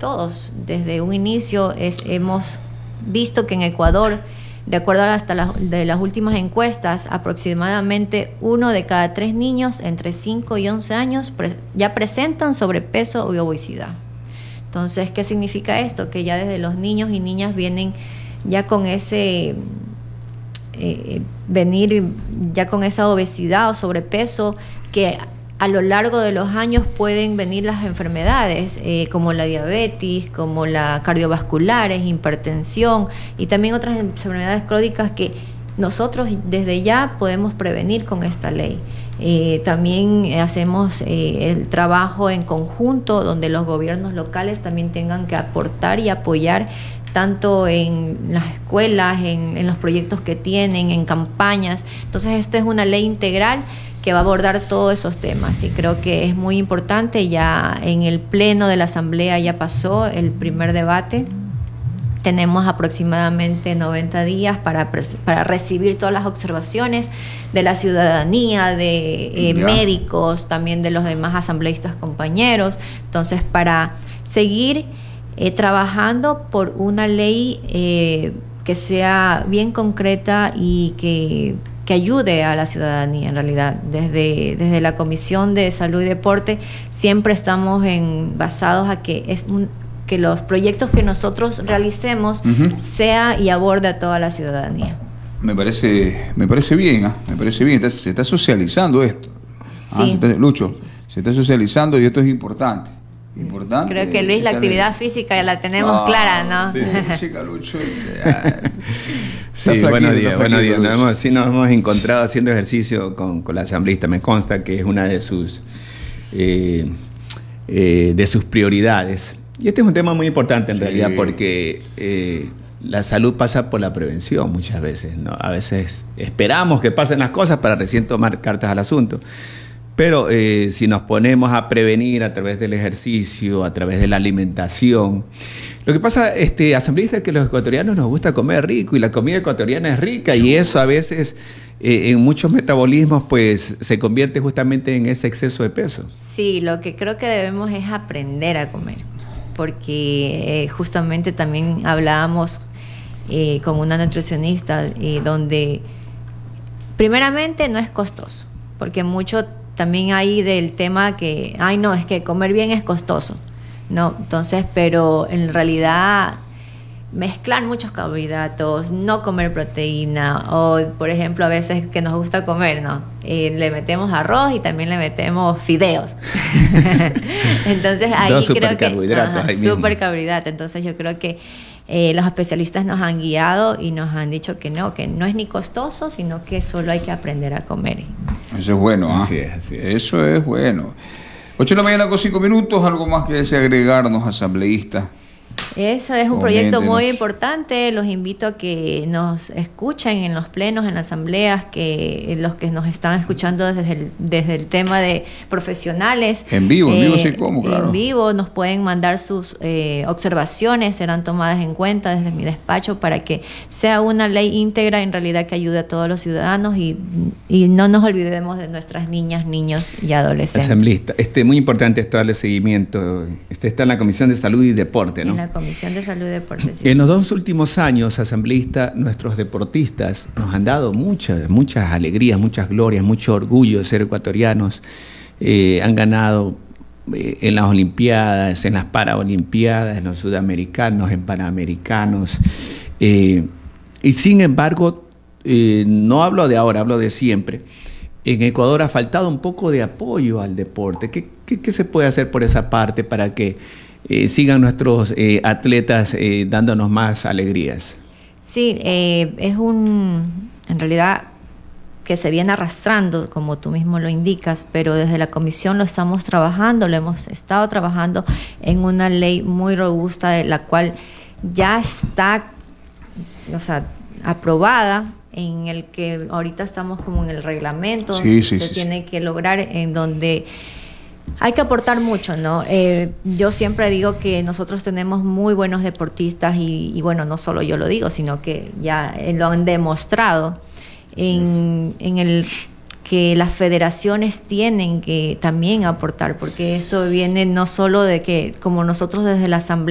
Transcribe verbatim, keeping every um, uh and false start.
todos. Desde un inicio es, hemos visto que en Ecuador, de acuerdo a hasta las, de las últimas encuestas, aproximadamente uno de cada tres niños entre cinco y once años pre- ya presentan sobrepeso y obesidad. Entonces, ¿qué significa esto? Que ya desde los niños y niñas vienen ya con ese... Eh, venir ya con esa obesidad o sobrepeso, que a lo largo de los años pueden venir las enfermedades eh, como la diabetes, como la cardiovasculares, hipertensión y también otras enfermedades crónicas que nosotros desde ya podemos prevenir con esta ley. Eh, también hacemos eh, el trabajo en conjunto donde los gobiernos locales también tengan que aportar y apoyar tanto en las escuelas, en, en los proyectos que tienen, en campañas. Entonces, esta es una ley integral que va a abordar todos esos temas y creo que es muy importante. Ya en el pleno de la Asamblea ya pasó el primer debate. Tenemos aproximadamente noventa días para, para recibir todas las observaciones de la ciudadanía, de eh, médicos, también de los demás asambleístas compañeros. Entonces, para seguir Eh, trabajando por una ley eh, que sea bien concreta y que, que ayude a la ciudadanía en realidad. Desde, desde la Comisión de Salud y Deporte siempre estamos en, basados a que, es un, que los proyectos que nosotros realicemos uh-huh. sea y aborde a toda la ciudadanía. Me parece, me parece bien, ¿eh? me parece bien, está, se está socializando esto. Sí. Ah, se está, Lucho, sí, sí. se está socializando y esto es importante. Importante. Creo que Luis, la actividad en... física ya la tenemos no, clara, ¿no? Sí, sí, Lucho, sí, buenos días, buenos días. Nos hemos, sí, nos hemos encontrado haciendo ejercicio con, con la asambleísta. Me consta que es una de sus eh, eh, de sus prioridades. Y este es un tema muy importante en sí. realidad, porque eh, la salud pasa por la prevención muchas veces, ¿no? A veces esperamos que pasen las cosas para recién tomar cartas al asunto. Pero eh, si nos ponemos a prevenir a través del ejercicio, a través de la alimentación, lo que pasa, este, asambleísta, es que los ecuatorianos nos gusta comer rico y la comida ecuatoriana es rica y eso a veces eh, en muchos metabolismos pues se convierte justamente en ese exceso de peso. Sí, lo que creo que debemos es aprender a comer, porque eh, justamente también hablábamos eh, con una nutricionista eh, donde primeramente no es costoso, porque mucho también hay del tema que, ay no, es que comer bien es costoso, ¿no? Entonces, pero en realidad mezclar muchos carbohidratos, no comer proteína, o por ejemplo a veces que nos gusta comer, ¿no? Eh, le metemos arroz y también le metemos fideos. Entonces ahí Dos creo que... Supercarbohidratos. Supercarbohidratos. Entonces yo creo que Eh, los especialistas nos han guiado y nos han dicho que no, que no es ni costoso, sino que solo hay que aprender a comer. Eso es bueno, ¿eh? Así es, así es. Eso es bueno. ocho de la mañana con cinco minutos, ¿algo más que desea agregarnos, asambleísta? Eso es un proyecto muy importante. Los invito a que nos escuchen en los plenos, en las asambleas, que los que nos están escuchando desde el, desde el tema de profesionales. En vivo, en eh, vivo sí, como, claro. En vivo nos pueden mandar sus eh, observaciones, serán tomadas en cuenta desde mi despacho para que sea una ley íntegra en realidad que ayude a todos los ciudadanos y, y no nos olvidemos de nuestras niñas, niños y adolescentes. Asambleísta, este, muy importante esto darle seguimiento. Este está en la Comisión de Salud y Deporte, ¿no? En la Comisión de Salud y Deporte. Sí. En los dos últimos años, asambleísta, nuestros deportistas nos han dado muchas, muchas alegrías, muchas glorias, mucho orgullo de ser ecuatorianos. Eh, han ganado eh, en las Olimpiadas, en las Paralimpiadas, en los Sudamericanos, en Panamericanos. Eh, y sin embargo, eh, no hablo de ahora, hablo de siempre. En Ecuador ha faltado un poco de apoyo al deporte. ¿Qué, qué, qué se puede hacer por esa parte para que eh, sigan nuestros eh, atletas eh, dándonos más alegrías? Sí, eh, es un, en realidad, que se viene arrastrando, como tú mismo lo indicas, pero desde la comisión lo estamos trabajando, lo hemos estado trabajando en una ley muy robusta, de la cual ya está, o sea, aprobada, en el que ahorita estamos como en el reglamento, sí, sí, se sí, tiene sí. que lograr, en donde hay que aportar mucho, ¿no? Eh, yo siempre digo que nosotros tenemos muy buenos deportistas y, y bueno, no solo yo lo digo, sino que ya lo han demostrado en, en el que las federaciones tienen que también aportar, porque esto viene no solo de que, como nosotros desde la Asamblea